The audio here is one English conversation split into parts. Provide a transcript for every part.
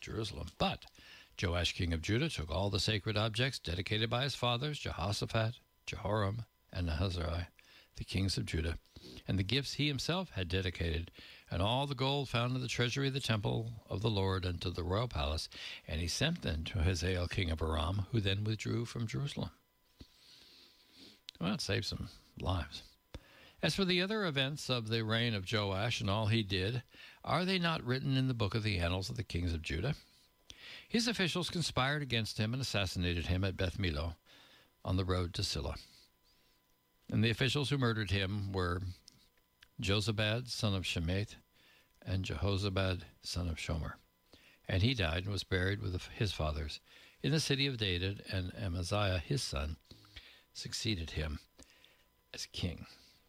Jerusalem. But Joash king of Judah took all the sacred objects dedicated by his fathers, Jehoshaphat, Jehoram, and Ahaziah, the kings of Judah, and the gifts he himself had dedicated, and all the gold found in the treasury of the temple of the Lord unto the royal palace, and he sent them to Hazael king of Aram, who then withdrew from Jerusalem. Well, it saved some lives. As for the other events of the reign of Joash and all he did, are they not written in the book of the annals of the kings of Judah? His officials conspired against him and assassinated him at Beth Millo on the road to Silla. And the officials who murdered him were Jozabad, son of Shemaiah, and Jehozabad, son of Shomer. And he died and was buried with his fathers in the city of David, and Amaziah, his son, succeeded him as king.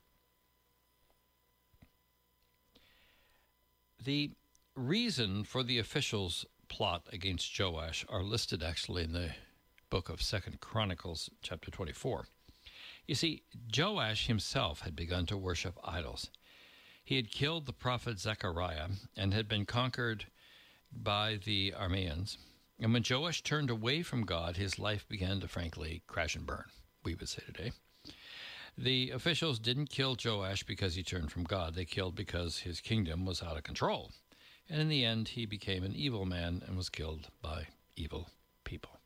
The reason for the officials' plot against Joash are listed actually in the book of 2 Chronicles, chapter 24. You see, Joash himself had begun to worship idols. He had killed the prophet Zechariah and had been conquered by the Arameans. And when Joash turned away from God, his life began to, frankly, crash and burn, we would say today. The officials didn't kill Joash because he turned from God. They killed because his kingdom was out of control. And in the end, he became an evil man and was killed by evil people.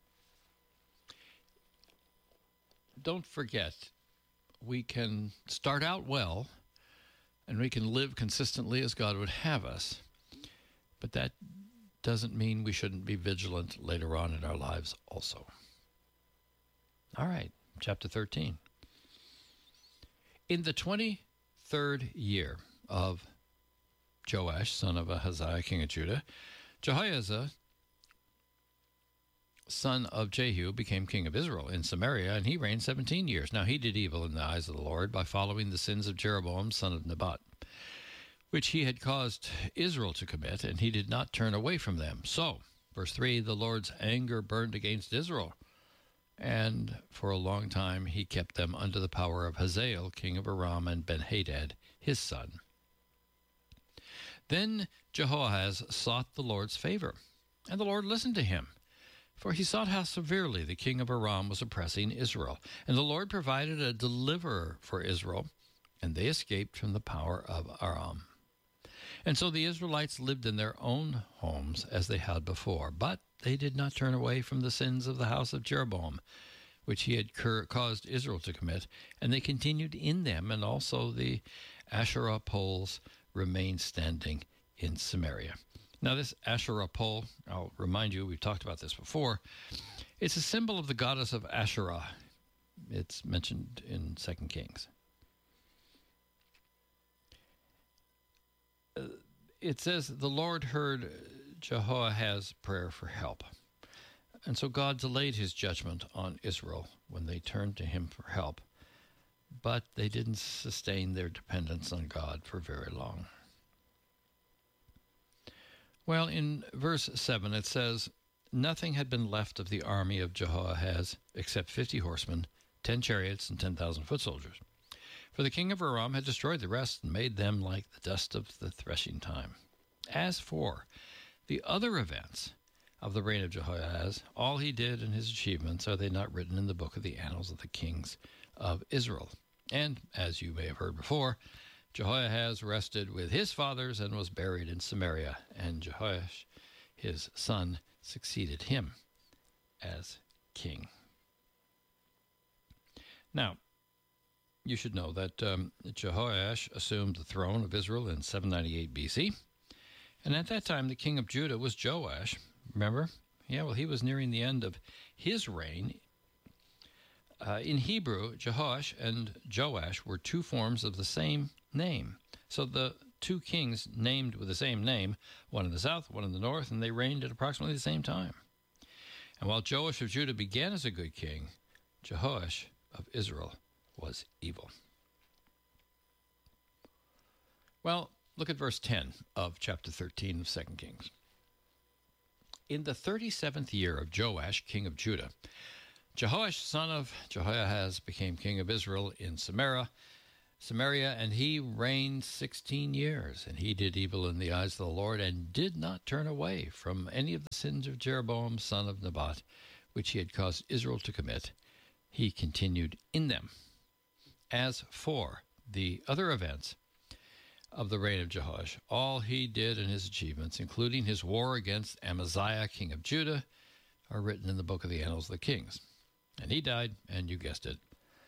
Don't forget, we can start out well and we can live consistently as God would have us, but that doesn't mean we shouldn't be vigilant later on in our lives also. All right, chapter 13. In the 23rd year of Joash, son of Ahaziah, king of Judah, Jehoahaz, son of Jehu, became king of Israel in Samaria, and he reigned 17 years. Now he did evil in the eyes of the Lord by following the sins of Jeroboam, son of Nebat, which he had caused Israel to commit, and he did not turn away from them. So, verse 3, the Lord's anger burned against Israel, and for a long time he kept them under the power of Hazael, king of Aram, and Ben-Hadad, his son. Then Jehoahaz sought the Lord's favor, and the Lord listened to him. For he saw how severely the king of Aram was oppressing Israel. And the Lord provided a deliverer for Israel, and they escaped from the power of Aram. And so the Israelites lived in their own homes as they had before. But they did not turn away from the sins of the house of Jeroboam, which he had caused Israel to commit. And they continued in them, and also the Asherah poles remained standing in Samaria. Now, this Asherah pole, I'll remind you, we've talked about this before. It's a symbol of the goddess of Asherah. It's mentioned in 2 Kings. It says, the Lord heard Jehoahaz's prayer for help. And so God delayed his judgment on Israel when they turned to him for help. But they didn't sustain their dependence on God for very long. Well, in verse 7 it says, nothing had been left of the army of Jehoahaz except 50 horsemen, 10 chariots, and 10,000 foot soldiers. For the king of Aram had destroyed the rest and made them like the dust of the threshing time. As for the other events of the reign of Jehoahaz, all he did and his achievements, are they not written in the book of the annals of the kings of Israel? And, as you may have heard before, Jehoahaz rested with his fathers and was buried in Samaria, and Jehoash, his son, succeeded him as king. Now, you should know that Jehoash assumed the throne of Israel in 798 BC, and at that time the king of Judah was Joash. Remember? Yeah, well, he was nearing the end of his reign. In Hebrew, Jehoash and Joash were two forms of the same name. So the two kings named with the same name, one in the south, one in the north, and they reigned at approximately the same time. And while Joash of Judah began as a good king, Jehoash of Israel was evil. Well, look at verse 10 of chapter 13 of 2 Kings. In the 37th year of Joash, king of Judah, Jehoash, son of Jehoahaz, became king of Israel in Samaria, Samaria, and he reigned 16 years. And he did evil in the eyes of the Lord, and did not turn away from any of the sins of Jeroboam, son of Nebat, which he had caused Israel to commit. He continued in them. As for the other events of the reign of Jehoash, all he did and his achievements, including his war against Amaziah, king of Judah, are written in the book of the Annals of the Kings. And he died, and you guessed it,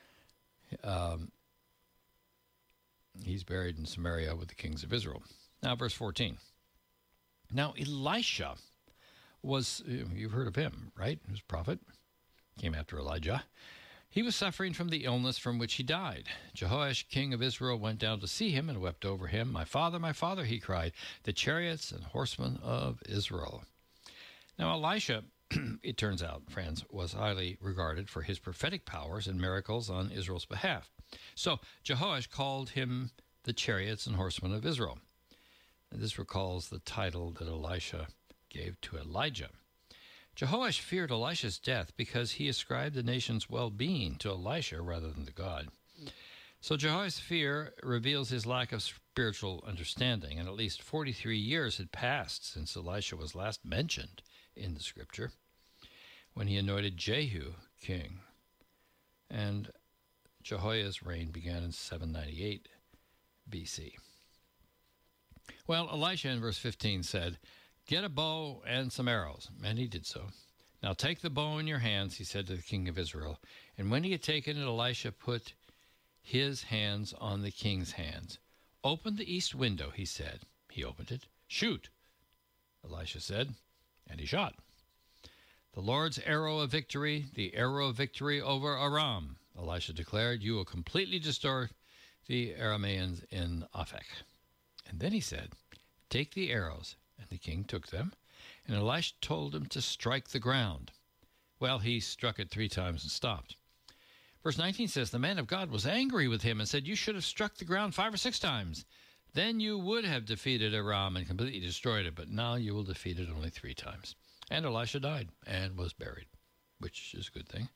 he's buried in Samaria with the kings of Israel. Now, verse 14. Now, Elisha was, you've heard of him, right? He was a prophet, came after Elijah. He was suffering from the illness from which he died. Jehoash, king of Israel, went down to see him and wept over him. My father, he cried, the chariots and horsemen of Israel. Now, Elisha, it turns out, friends, was highly regarded for his prophetic powers and miracles on Israel's behalf. So Jehoash called him the chariots and horsemen of Israel. And this recalls the title that Elisha gave to Elijah. Jehoash feared Elisha's death because he ascribed the nation's well-being to Elisha rather than to God. So Jehoash's fear reveals his lack of spiritual understanding, and at least 43 years had passed since Elisha was last mentioned in the scripture, when he anointed Jehu king. And Jehoiah's reign began in 798 BC. Well, Elisha in verse 15 said, get a bow and some arrows. And he did so. Now take the bow in your hands, he said to the king of Israel. And when he had taken it, Elisha put his hands on the king's hands. Open the east window, he said. He opened it. Shoot, Elisha said, and he shot. The Lord's arrow of victory, the arrow of victory over Aram, Elisha declared, you will completely destroy the Arameans in Aphek. And then he said, take the arrows. And the king took them, and Elisha told him to strike the ground. Well, he struck it 3 times and stopped. Verse 19 says, the man of God was angry with him and said, you should have struck the ground 5 or 6 times. Then you would have defeated Aram and completely destroyed it, but now you will defeat it only 3 times. And Elisha died and was buried, which is a good thing.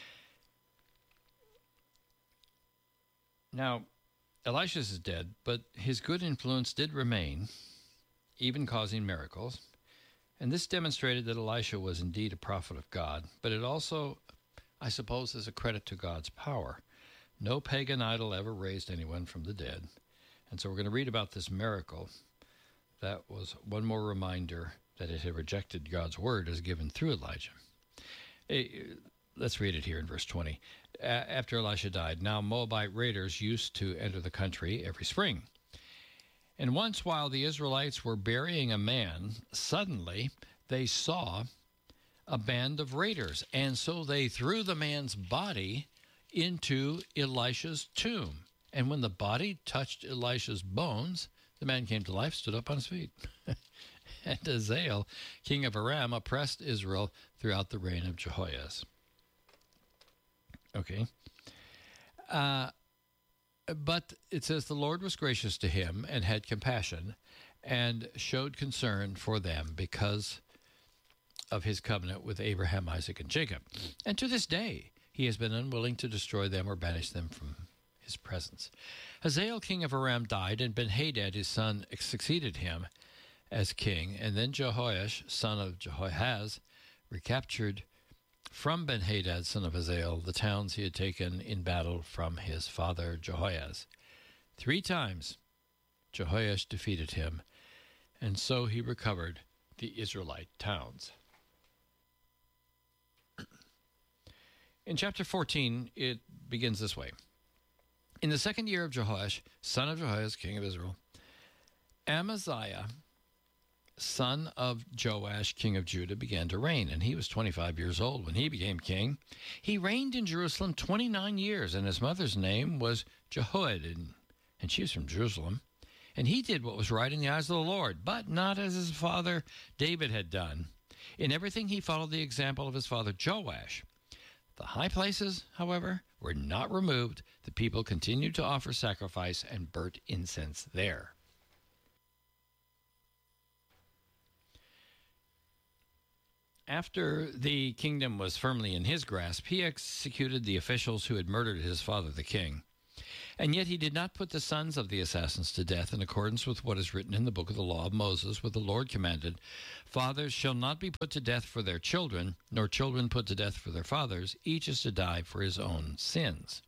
Now, Elisha is dead, but his good influence did remain, even causing miracles. And this demonstrated that Elisha was indeed a prophet of God, but it also, I suppose, is a credit to God's power. No pagan idol ever raised anyone from the dead. And so we're going to read about this miracle. That was one more reminder that it had rejected God's word as given through Elijah. Let's read it here in verse 20. After Elisha died, now Moabite raiders used to enter the country every spring. And once while the Israelites were burying a man, suddenly they saw a band of raiders. And so they threw the man's body into Elisha's tomb. And when the body touched Elisha's bones, the man came to life, stood up on his feet. And Hazael, king of Aram, oppressed Israel throughout the reign of Jehoias. Okay. But it says the Lord was gracious to him and had compassion and showed concern for them because of his covenant with Abraham, Isaac, and Jacob. And to this day, he has been unwilling to destroy them or banish them from his presence. Hazael, king of Aram, died, and Ben-Hadad, his son, succeeded him as king. And then Jehoash, son of Jehoahaz, recaptured from Ben-Hadad, son of Hazael, the towns he had taken in battle from his father Jehoahaz. 3 times Jehoash defeated him, and so he recovered the Israelite towns. In chapter 14, it begins this way. In the 2nd year of Jehoash, son of Jehoahaz, king of Israel, Amaziah, son of Joash, king of Judah, began to reign, and he was 25 years old when he became king. He reigned in Jerusalem 29 years, and his mother's name was Jehoiada, and she was from Jerusalem. And he did what was right in the eyes of the Lord, but not as his father David had done. In everything he followed the example of his father Joash. The high places, however, were not removed. The people continued to offer sacrifice and burnt incense there. After the kingdom was firmly in his grasp, he executed the officials who had murdered his father, the king. And yet he did not put the sons of the assassins to death in accordance with what is written in the book of the law of Moses, where the Lord commanded, "Fathers shall not be put to death for their children, nor children put to death for their fathers. Each is to die for his own sins."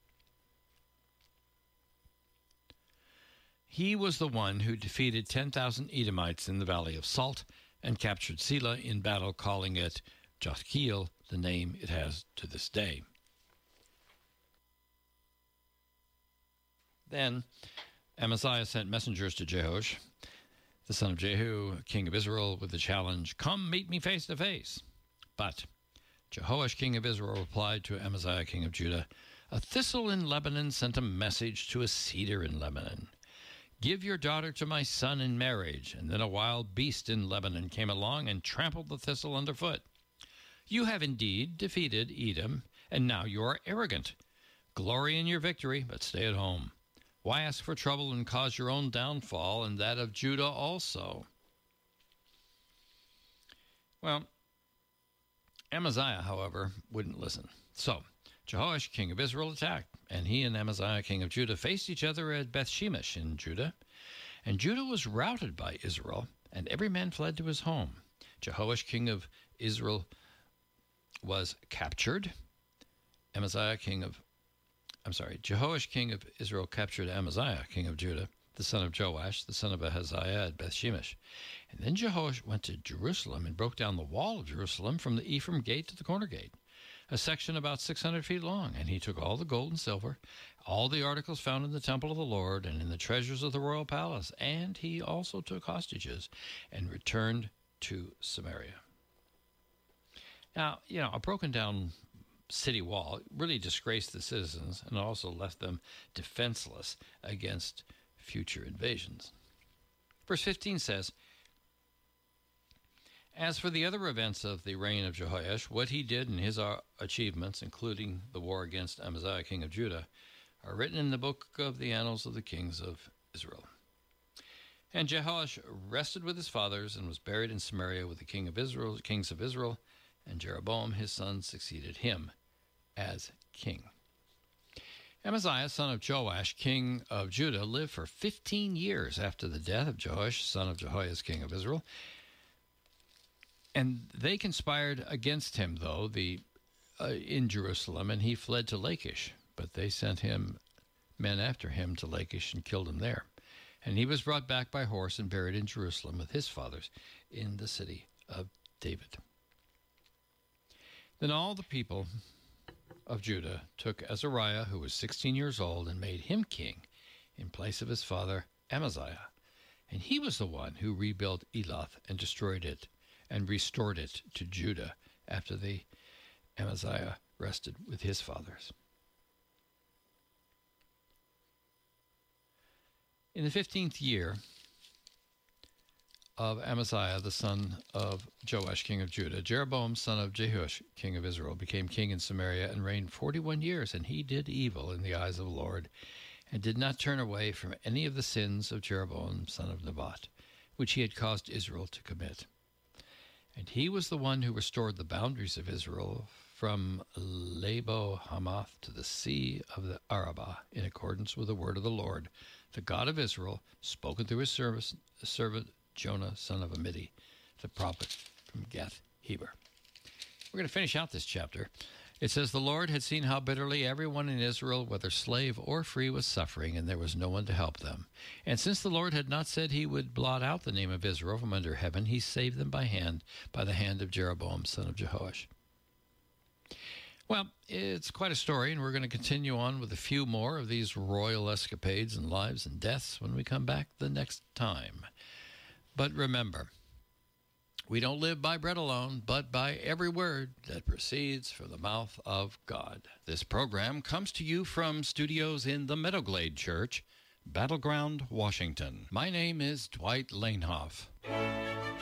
He was the one who defeated 10,000 Edomites in the Valley of Salt and captured Selah in battle, calling it Joktheel, the name it has to this day. Then Amaziah sent messengers to Jehoash, the son of Jehu, king of Israel, with the challenge, "Come meet me face to face." But Jehoash, king of Israel, replied to Amaziah, king of Judah, "A thistle in Lebanon sent a message to a cedar in Lebanon. Give your daughter to my son in marriage." And then a wild beast in Lebanon came along and trampled the thistle underfoot. "You have indeed defeated Edom, and now you are arrogant. Glory in your victory, but stay at home. Why ask for trouble and cause your own downfall and that of Judah also?" Well, Amaziah, however, wouldn't listen. So Jehoash, king of Israel, attacked, and he and Amaziah, king of Judah, faced each other at Bethshemesh in Judah. And Judah was routed by Israel, and every man fled to his home. Jehoash, king of Israel, was captured. Jehoash, king of Israel, captured Amaziah, king of Judah, the son of Joash, the son of Ahaziah, at Bethshemesh. And then Jehoash went to Jerusalem and broke down the wall of Jerusalem from the Ephraim gate to the corner gate, a section about 600 feet long. And he took all the gold and silver, all the articles found in the temple of the Lord and in the treasures of the royal palace. And he also took hostages and returned to Samaria. Now, a broken down city wall really disgraced the citizens and also left them defenseless against future invasions. Verse 15 says, "As for the other events of the reign of Jehoash, what he did and his achievements, including the war against Amaziah, king of Judah, are written in the book of the annals of the kings of Israel. And Jehoash rested with his fathers and was buried in Samaria with the kings of Israel, and Jeroboam his son succeeded him as king." Amaziah, son of Joash, king of Judah, lived for 15 years after the death of Joash, son of Jehoahaz, king of Israel. And they conspired against him, though, in Jerusalem, and he fled to Lachish. But they sent men after him to Lachish and killed him there. And he was brought back by horse and buried in Jerusalem with his fathers in the city of David. Then all the people of Judah took Azariah, who was 16 years old, and made him king in place of his father Amaziah. And he was the one who rebuilt Elath and destroyed it and restored it to Judah after the Amaziah rested with his fathers. In the 15th year of Amaziah, the son of Joash, king of Judah, Jeroboam, son of Jehoash, king of Israel, became king in Samaria and reigned 41 years. And he did evil in the eyes of the Lord, and did not turn away from any of the sins of Jeroboam, son of Nebat, which he had caused Israel to commit. And he was the one who restored the boundaries of Israel from Lebo Hamath to the sea of the Arabah, in accordance with the word of the Lord, the God of Israel, spoken through his servant Jonah, son of Amittai, the prophet from Gath Heber. We're going to finish out this chapter. It says, "The Lord had seen how bitterly everyone in Israel, whether slave or free, was suffering, and there was no one to help them. And since the Lord had not said he would blot out the name of Israel from under heaven, he saved them by the hand of Jeroboam, son of Jehoash." Well, it's quite a story, and we're going to continue on with a few more of these royal escapades and lives and deaths when we come back the next time. But remember, we don't live by bread alone, but by every word that proceeds from the mouth of God. This program comes to you from studios in the Meadowglade Church, Battleground, Washington. My name is Dwight Lanehoff.